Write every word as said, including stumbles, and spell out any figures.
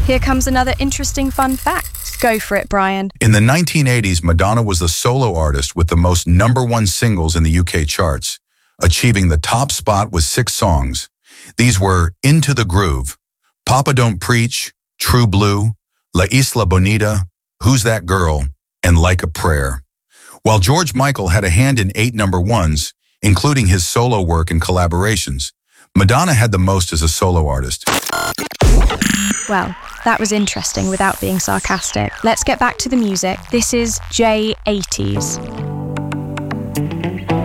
Here comes another interesting fun fact. Go for it, Brian. In the nineteen eighties, Madonna was the solo artist with the most number one singles in the U K charts, achieving the top spot with six songs. These were Into the Groove, Papa Don't Preach, True Blue, La Isla Bonita, Who's That Girl, and Like a Prayer. While George Michael had a hand in eight number ones, including his solo work and collaborations, Madonna had the most as a solo artist. Well, that was interesting without being sarcastic. Let's get back to the music. This is J eighties.